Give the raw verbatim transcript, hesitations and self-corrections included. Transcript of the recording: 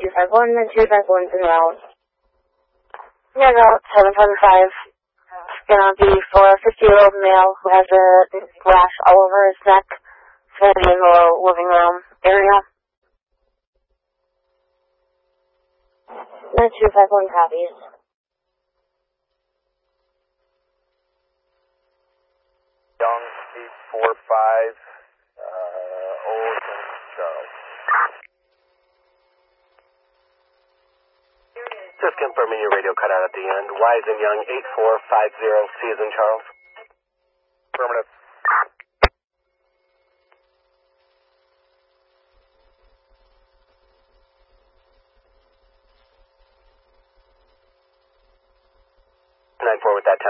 five one, then two five one's in route. Yeah, route seven seven five. It's gonna be for a fifty-year-old male who has a rash all over his neck. It's gonna be in the living room area. Then two five one copies. Young, eight four five, uh, Old Charles. Just confirming your radio cut out at the end. Wise and Young, eight four five zero, C as in Charles. Affirmative. nine four with that